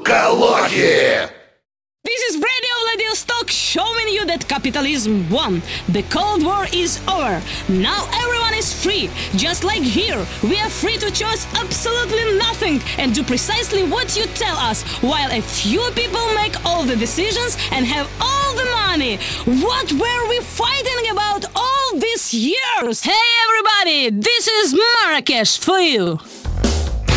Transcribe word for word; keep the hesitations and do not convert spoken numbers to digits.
Сука, лохи! This is Radio Vladivostok showing you that capitalism won. The Cold War is over. Now everyone is free. Just like here, we are free to choose absolutely nothing and do precisely what you tell us, while a few people make all the decisions and have all the money. What were we fighting about all these years? Hey everybody, this is Marrakesh for you.